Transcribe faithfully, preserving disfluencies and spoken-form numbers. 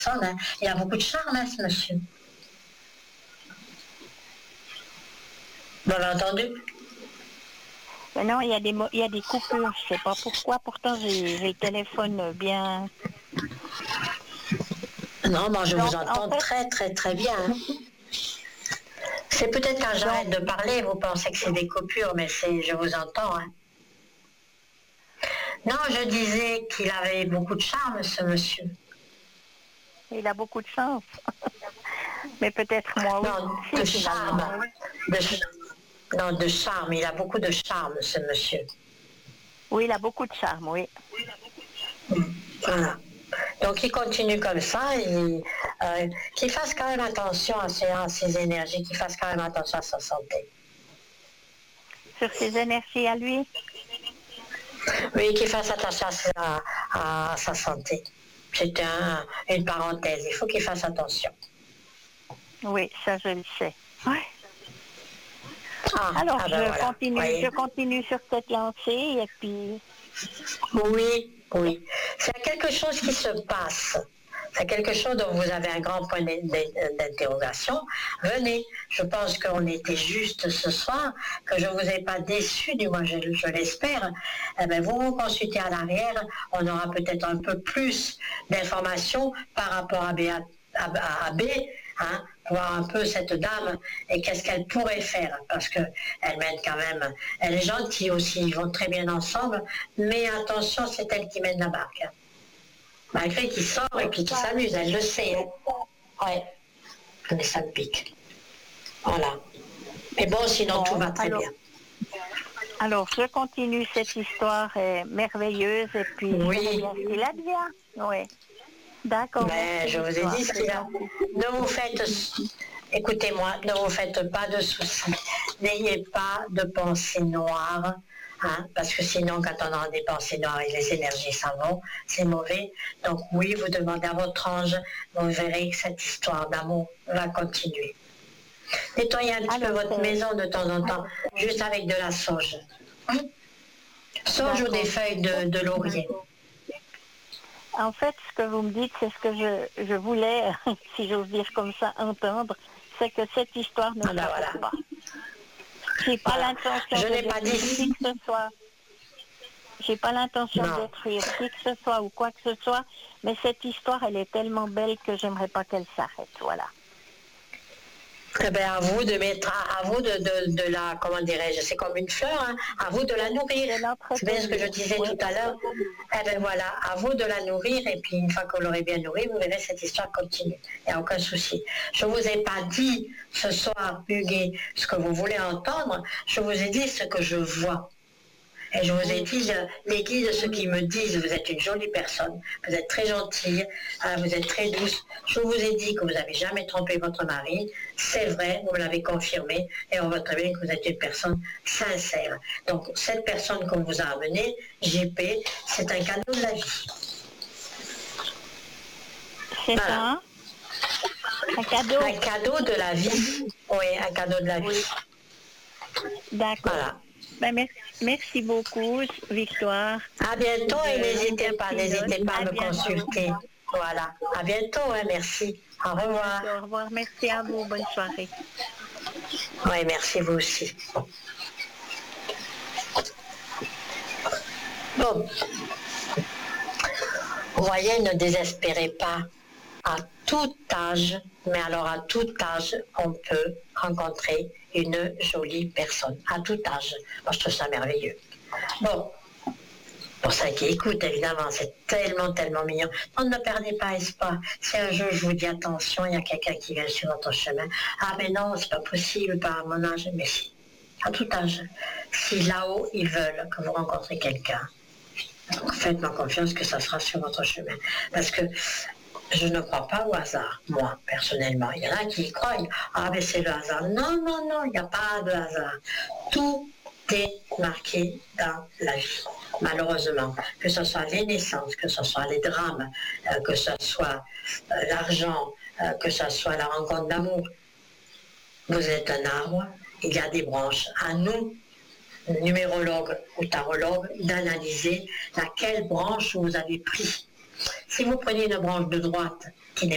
personne. Hein. Il a beaucoup de charme, hein, ce monsieur. Vous m'avez entendu? Mais non, il y a des, il y a des coupures, je ne sais pas pourquoi. Pourtant, j'ai, j'ai le téléphone bien... Non, moi je Donc, vous entends en fait, très très très bien. Hein. C'est peut-être quand j'arrête donc, de parler, vous pensez que c'est des coupures, mais c'est, je vous entends. Hein. Non, je disais qu'il avait beaucoup de charme, ce monsieur. il a beaucoup de chance. Mais peut-être moi Non, aussi, de finalement. charme. De, non, de charme. Il a beaucoup de charme, ce monsieur. Oui, il a beaucoup de charme, oui. Voilà. Donc il continue comme ça, et, euh, qu'il fasse quand même attention à ses, à ses énergies, qu'il fasse quand même attention à sa santé. Sur ses énergies à lui? Oui, qu'il fasse attention à sa, à, à sa santé. C'est un, une parenthèse, il faut qu'il fasse attention. Oui, ça je le sais. Ouais. Ah, Alors ah je, ben voilà. continue, Oui. je continue sur cette lancée et puis... Oui, oui. C'est quelque chose qui se passe. C'est quelque chose dont vous avez un grand point d'interrogation. Venez, je pense qu'on était juste ce soir, que je ne vous ai pas déçu, du moins je, je l'espère. Eh bien, vous vous consultez à l'arrière, on aura peut-être un peu plus d'informations par rapport à B, à, à, à B hein, voir un peu cette dame et qu'est-ce qu'elle pourrait faire, parce qu'elle mène quand même, elle est gentille aussi, ils vont très bien ensemble, mais attention, c'est elle qui mène la barque. Malgré qu'il sort et puis qu'il s'amuse, elle le sait. Hein. Ouais, mais ça me pique. Voilà. Mais bon, sinon Bon, tout va très alors, bien. Alors, je continue, cette histoire est merveilleuse et puis oui. je verrai bien ce qu'il advient. Oui. D'accord. Ben, je vous ai dit ce qu'il a. Ne vous faites, écoutez-moi, ne vous faites pas de soucis. N'ayez pas de pensées noires. Hein, parce que sinon, quand on a des pensées noires et les énergies s'en vont, c'est mauvais. Donc oui, vous demandez à votre ange, vous verrez que cette histoire d'amour va continuer. Nettoyez un petit Alors, peu votre c'est... maison de temps en temps, juste avec de la sauge. Hein? Sauge ou des feuilles de, de laurier. En fait, ce que vous me dites, c'est ce que je, je voulais, si j'ose dire comme ça, entendre, c'est que cette histoire ne ah ben voilà. pas. J'ai pas voilà. l'intention je de n'ai pas dit qui que ce soit. J'ai pas l'intention de détruire qui que ce soit ou quoi que ce soit, mais cette histoire, elle est tellement belle que j'aimerais pas qu'elle s'arrête. Voilà. Eh bien, à vous de mettre, à, à vous de, de, de la, comment dirais-je, c'est comme une fleur, hein, à vous de la nourrir. C'est bien ce que je disais oui. tout à l'heure. Eh bien voilà, à vous de la nourrir, et puis une fois que vous l'aurez bien nourrie, vous verrez cette histoire continue. Il n'y a aucun souci. Je ne vous ai pas dit ce soir, Huguet, ce que vous voulez entendre, je vous ai dit ce que je vois. Et je vous ai dit, je, les guides, ceux qui me disent, vous êtes une jolie personne, vous êtes très gentille, hein, vous êtes très douce. Je vous ai dit que vous n'avez jamais trompé votre mari. C'est vrai, vous me l'avez confirmé, et on voit très bien que vous êtes une personne sincère. Donc, cette personne qu'on vous a amenée, J P, c'est un cadeau de la vie. C'est voilà. ça, hein? Un cadeau Un cadeau de la vie. Oui, un cadeau de la vie. Oui. D'accord. Voilà. Ben, merci, merci beaucoup, Victoire. À bientôt et n'hésitez pas, n'hésitez pas à, à me bientôt. consulter. Voilà. À bientôt, hein, merci. Au revoir. Au revoir, merci à vous, bonne soirée. Oui, merci vous aussi. Bon. Vous voyez, ne désespérez pas. À tout âge, mais alors à tout âge, on peut rencontrer une jolie personne. À tout âge. Moi, je trouve ça merveilleux. Bon. Pour ça qui écoute, évidemment, c'est tellement, tellement mignon. Non, ne perdez pas espoir. Si un jour je vous dis attention, il y a quelqu'un qui vient sur votre chemin. Ah, mais non, c'est pas possible par mon âge. Mais si, à tout âge. Si là-haut, ils veulent que vous rencontrez quelqu'un, faites-moi confiance que ça sera sur votre chemin. Parce que je ne crois pas au hasard, moi, personnellement. Il y en a qui y croient. Ah, mais c'est le hasard. Non, non, non, il n'y a pas de hasard. Tout est marqué dans la vie. Malheureusement, que ce soit les naissances, que ce soit les drames, euh, que ce soit euh, l'argent, euh, que ce soit la rencontre d'amour. Vous êtes un arbre, il y a des branches. À nous, numérologues ou tarologues, d'analyser laquelle branche vous avez pris. Si vous prenez une branche de droite,